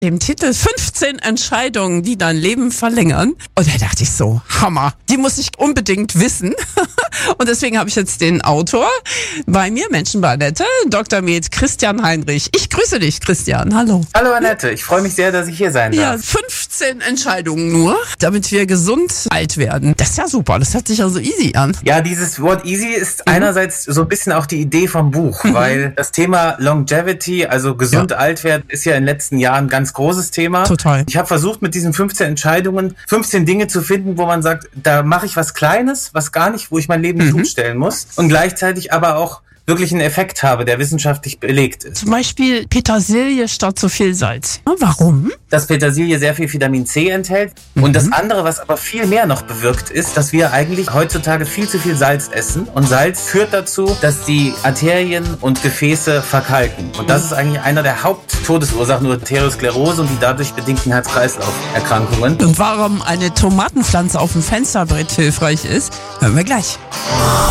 dem Titel 15 Entscheidungen, die dein Leben verlängern. Und da dachte ich so, Hammer, die muss ich unbedingt wissen. Und deswegen habe ich jetzt den Autor bei mir, Menschen bei Annette, Dr. Med Christian Heinrich. Ich grüße dich, Christian. Hallo. Hallo Annette, ich freue mich sehr, dass ich hier sein darf. Ja, 15 Entscheidungen nur, damit wir gesund alt werden. Das ist ja super, das hört sich ja so easy an. Ja, dieses Wort easy ist einerseits so ein bisschen auch die Idee vom Buch, weil das Thema Longevity, also gesund alt werden, ist ja in den letzten Jahren ein ganz großes Thema. Total. Ich habe versucht, mit diesen 15 Entscheidungen 15 Dinge zu finden, wo man sagt, da mache ich was Kleines, was gar nicht, wo ich mein Leben nicht umstellen muss und gleichzeitig aber auch wirklich einen Effekt habe, der wissenschaftlich belegt ist. Zum Beispiel Petersilie statt so viel Salz. Warum? Dass Petersilie sehr viel Vitamin C enthält. Und das andere, was aber viel mehr noch bewirkt, ist, dass wir eigentlich heutzutage viel zu viel Salz essen. Und Salz führt dazu, dass die Arterien und Gefäße verkalken. Und das ist eigentlich einer der Haupttodesursachen, Arteriosklerose und die dadurch bedingten Herz-Kreislauf-Erkrankungen. Und warum eine Tomatenpflanze auf dem Fensterbrett hilfreich ist, hören wir gleich.